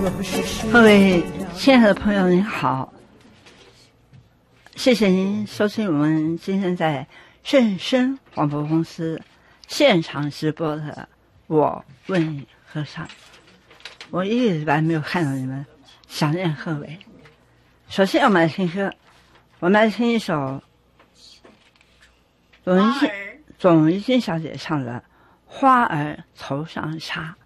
各位亲爱的朋友您好，谢谢您收听我们今天在正声广播公司现场直播的我问你和尚。我一个礼拜没有看到你们，想念各位。首先我们来听歌，我们来听一首董一静小姐唱的《花儿头上插》。